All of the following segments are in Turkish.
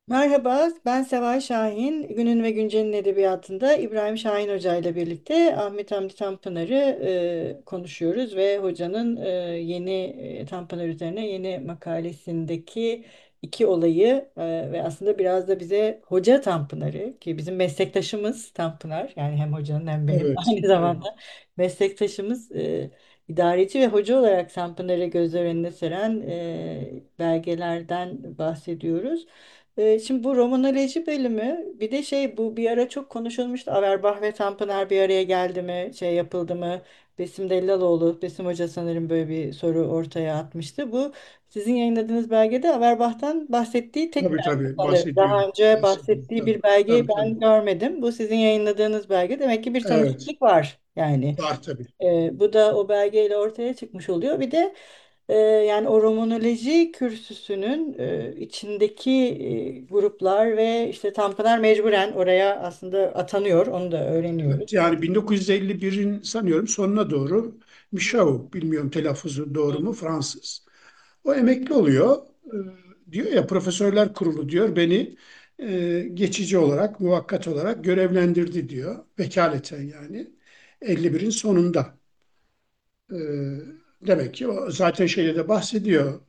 Merhaba, ben Seval Şahin. Günün ve Güncel'in edebiyatında İbrahim Şahin Hoca ile birlikte Ahmet Hamdi Tanpınar'ı konuşuyoruz ve hocanın yeni Tanpınar üzerine yeni makalesindeki iki olayı ve aslında biraz da bize Hoca Tanpınar'ı ki bizim meslektaşımız Tanpınar, yani hem hocanın hem benim Evet, aynı evet. zamanda meslektaşımız, idareci ve hoca olarak Tanpınar'ı gözler önüne seren belgelerden bahsediyoruz. Şimdi bu romanoloji bölümü bir de bu bir ara çok konuşulmuştu. Auerbach ve Tanpınar bir araya geldi mi, yapıldı mı? Besim Dellaloğlu, Besim Hoca sanırım böyle bir soru ortaya atmıştı. Bu sizin yayınladığınız belgede Auerbach'tan bahsettiği tek Tabii belge tabii sanırım. Daha bahsediyor. önce Bahsediyor. bahsettiği Tabii, bir belgeyi tabii, tabii. ben görmedim. Bu sizin yayınladığınız belge. Demek ki bir Evet, tanışıklık var yani. var tabii. Bu da o belgeyle ortaya çıkmış oluyor. Bir de yani o romanoloji kürsüsünün içindeki gruplar ve işte Tanpınar mecburen oraya aslında atanıyor. Onu da öğreniyoruz. Evet, yani 1951'in sanıyorum sonuna doğru Michau, bilmiyorum telaffuzu doğru mu, Fransız. O emekli oluyor. Diyor ya Profesörler Kurulu diyor beni geçici olarak, muvakkat olarak görevlendirdi diyor. Vekaleten yani. 51'in sonunda. Ee, Demek ki o zaten şeyde de bahsediyor.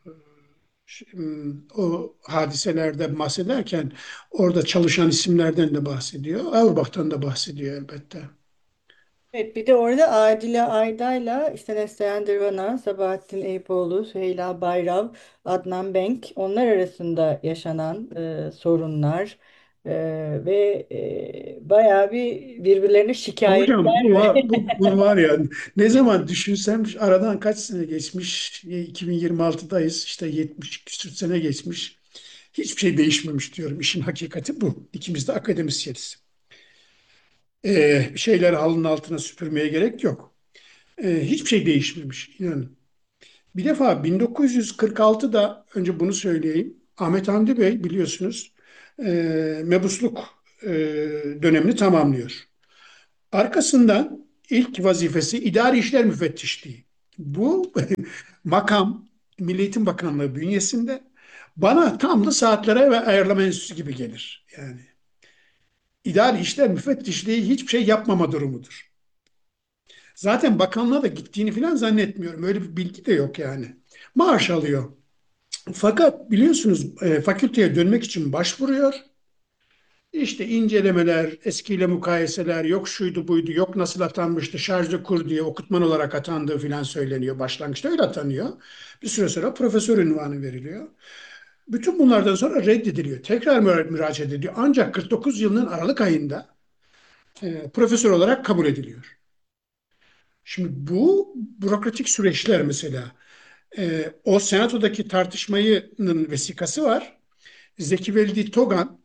O hadiselerde bahsederken orada çalışan isimlerden de bahsediyor. Auerbach'tan da bahsediyor elbette. Evet, bir de orada Adile Ayda'yla işte Neslihan Dirvana, Sabahattin Eyüboğlu, Süheyla Bayrav, Adnan Benk, onlar arasında yaşanan sorunlar ve bayağı bir birbirlerine Hocam şikayetler ve bunu var ya ne zaman düşünsem aradan kaç sene geçmiş, 2026'dayız, işte 70 küsür sene geçmiş. Hiçbir şey değişmemiş diyorum. İşin hakikati bu. İkimiz de akademisyeniz. Bir şeyleri halının altına süpürmeye gerek yok. Hiçbir şey değişmemiş inanın. Bir defa 1946'da önce bunu söyleyeyim. Ahmet Hamdi Bey biliyorsunuz mebusluk dönemini tamamlıyor. Arkasından ilk vazifesi idari işler müfettişliği. Bu makam Milli Eğitim Bakanlığı bünyesinde bana tam da saatlere ve ayarlama enstitüsü gibi gelir. Yani idari işler müfettişliği hiçbir şey yapmama durumudur. Zaten bakanlığa da gittiğini falan zannetmiyorum. Öyle bir bilgi de yok yani. Maaş alıyor. Fakat biliyorsunuz fakülteye dönmek için başvuruyor. İşte incelemeler, eskiyle mukayeseler, yok şuydu buydu, yok nasıl atanmıştı, şarjı kur diye okutman olarak atandığı filan söyleniyor. Başlangıçta öyle atanıyor. Bir süre sonra profesör unvanı veriliyor. Bütün bunlardan sonra reddediliyor. Tekrar müracaat ediyor. Ancak 49 yılının Aralık ayında profesör olarak kabul ediliyor. Şimdi bu bürokratik süreçler mesela. O senatodaki tartışmanın vesikası var. Zeki Velidi Togan,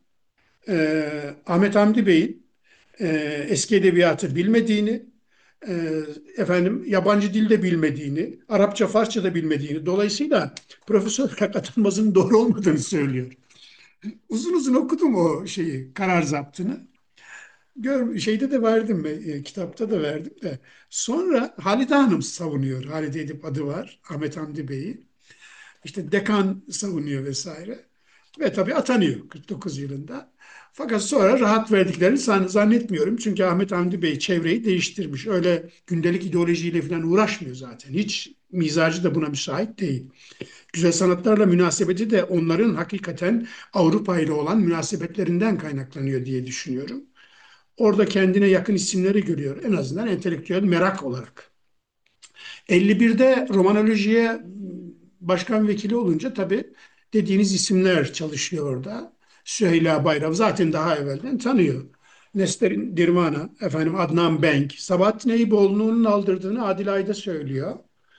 Ahmet Hamdi Bey'in e, eski edebiyatı bilmediğini, e, yabancı dilde bilmediğini, Arapça, Farsça da bilmediğini, dolayısıyla profesör olarak atanmasının doğru olmadığını söylüyor. Uzun uzun okudum o şeyi, karar zaptını. Şeyde de verdim, kitapta da verdim de. Sonra Halide Hanım savunuyor. Halide Edip adı var, Ahmet Hamdi Bey'i. İşte dekan savunuyor vesaire. Ve tabii atanıyor 49 yılında. Fakat sonra rahat verdiklerini zannetmiyorum. Çünkü Ahmet Hamdi Bey çevreyi değiştirmiş. Öyle gündelik ideolojiyle falan uğraşmıyor zaten. Hiç mizacı da buna müsait değil. Güzel sanatlarla münasebeti de onların hakikaten Avrupa ile olan münasebetlerinden kaynaklanıyor diye düşünüyorum. Orada kendine yakın isimleri görüyor. En azından entelektüel merak olarak. 51'de romanolojiye başkan vekili olunca tabii dediğiniz isimler çalışıyor orada. Süheyla Bayram zaten daha evvelden tanıyor. Nesrin Dirvana, Adnan Benk, Sabahattin Eyüboğlu'nun aldırdığını Adil Ayda söylüyor.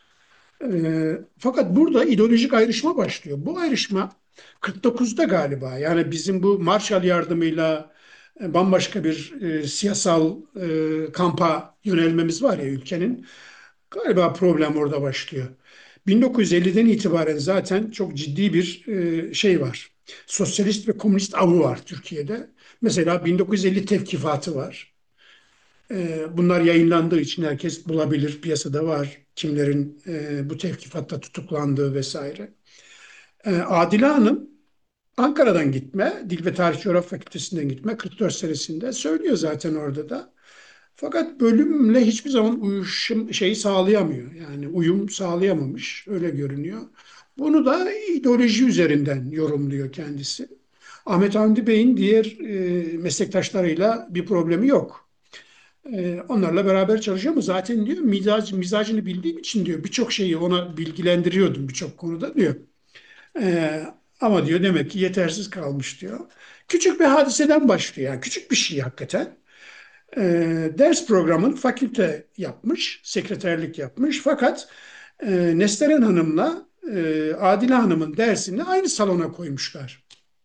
Fakat burada ideolojik ayrışma başlıyor. Bu ayrışma 49'da galiba. Yani bizim bu Marshall yardımıyla bambaşka bir siyasal kampa yönelmemiz var ya ülkenin. Galiba problem orada başlıyor. 1950'den itibaren zaten çok ciddi bir şey var. Sosyalist ve komünist avı var Türkiye'de. Mesela 1950 tevkifatı var. Bunlar yayınlandığı için herkes bulabilir. Piyasada var kimlerin bu tevkifatta tutuklandığı vesaire. Adile Hanım Ankara'dan gitme, Dil ve Tarih Coğrafya Fakültesinden gitme, 44 senesinde söylüyor zaten orada da. Fakat bölümle hiçbir zaman uyuşum şeyi sağlayamıyor. Yani uyum sağlayamamış, öyle görünüyor. Bunu da ideoloji üzerinden yorumluyor kendisi. Ahmet Hamdi Bey'in diğer meslektaşlarıyla bir problemi yok. Onlarla beraber çalışıyor ama zaten diyor mizacını bildiğim için diyor birçok şeyi ona bilgilendiriyordum birçok konuda diyor. Ee, ama diyor demek ki yetersiz kalmış diyor. Küçük bir hadiseden başlıyor. Yani küçük bir şey hakikaten. Ders programını fakülte yapmış, sekreterlik yapmış. Fakat Nesteren Hanım'la Adile Hanım'ın dersini aynı salona koymuşlar.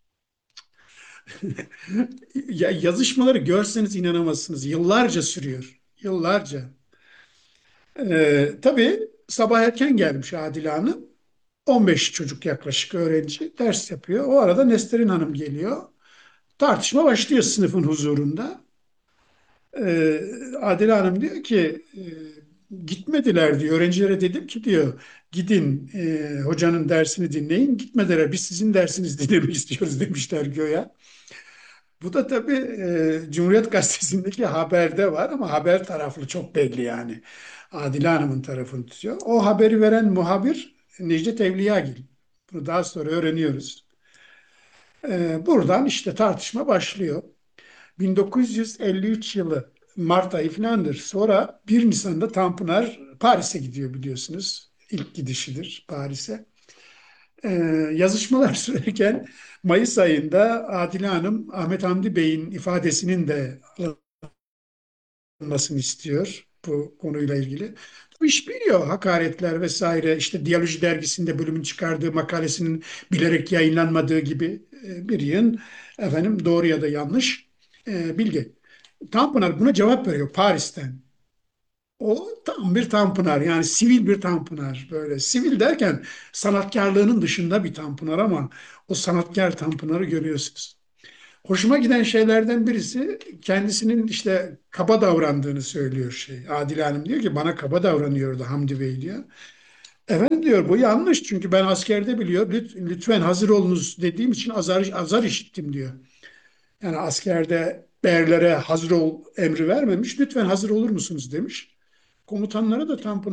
Ya, yazışmaları görseniz inanamazsınız. Yıllarca sürüyor. Yıllarca. Tabii sabah erken gelmiş Adile Hanım. 15 çocuk yaklaşık öğrenci ders yapıyor. O arada Nesterin Hanım geliyor. Tartışma başlıyor sınıfın huzurunda. Adile Hanım diyor ki gitmediler diyor. Öğrencilere dedim ki diyor gidin hocanın dersini dinleyin. Gitmediler biz sizin dersinizi dinlemek istiyoruz demişler göya. Bu da tabii Cumhuriyet Gazetesi'ndeki haberde var ama haber taraflı çok belli yani. Adile Hanım'ın tarafını tutuyor. O haberi veren muhabir Necdet Evliyagil. Bunu daha sonra öğreniyoruz. Buradan işte tartışma başlıyor. 1953 yılı Mart ayı filandır. Sonra 1 Nisan'da Tanpınar Paris'e gidiyor biliyorsunuz. İlk gidişidir Paris'e. Ee, yazışmalar sürerken Mayıs ayında Adile Hanım Ahmet Hamdi Bey'in ifadesinin de alınmasını istiyor bu konuyla ilgili. Bu iş biliyor hakaretler vesaire işte Diyaloji dergisinde bölümün çıkardığı makalesinin bilerek yayınlanmadığı gibi bir yığın efendim doğru ya da yanlış bilgi. Tanpınar buna cevap veriyor Paris'ten. O tam bir Tanpınar yani sivil bir Tanpınar böyle. Sivil derken sanatkarlığının dışında bir Tanpınar ama o sanatkar Tanpınar'ı görüyorsunuz. Hoşuma giden şeylerden birisi kendisinin işte kaba davrandığını söylüyor şey. Adile Hanım diyor ki bana kaba davranıyordu Hamdi Bey diyor. Efendim diyor bu yanlış çünkü ben askerde biliyor lütfen hazır olunuz dediğim için azar işittim diyor. Yani askerde erlere hazır ol emri vermemiş lütfen hazır olur musunuz demiş. Komutanlara da tampon